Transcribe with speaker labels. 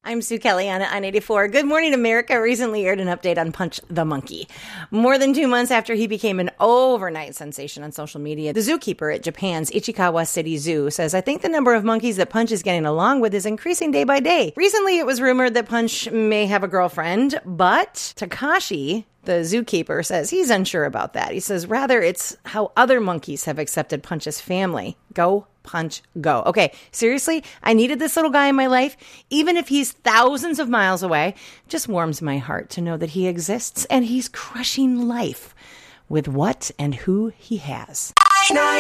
Speaker 1: I'm Sue Kelly on I-84. Good Morning America recently aired an update on Punch the Monkey. More than 2 months after he became an overnight sensation on social media, the zookeeper at Japan's Ichikawa City Zoo says, I think the number of monkeys that Punch is getting along with is increasing day by day. Recently, it was rumored that Punch may have a girlfriend, but Takashi, the zookeeper, says he's unsure about that. He says, rather, it's how other monkeys have accepted Punch's family. Go, Punch, go. Okay, seriously, I needed this little guy in my life. Even if he's thousands of miles away, just warms my heart to know that he exists and he's crushing life with what and who he has.